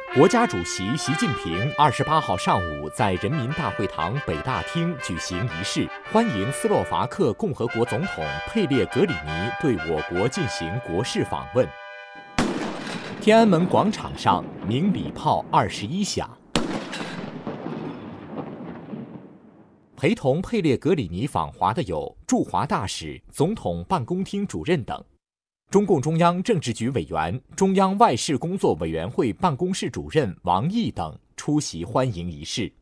国家主席习近平28号上午在人民大会堂北大厅举行仪式，欢迎斯洛伐克共和国总统佩列格里尼对我国进行国事访问。天安门广场上鸣礼炮21响。陪同佩列格里尼访华的有驻华大使、总统办公厅主任等。中共中央政治局委员、中央外事工作委员会办公室主任王毅等出席欢迎仪式。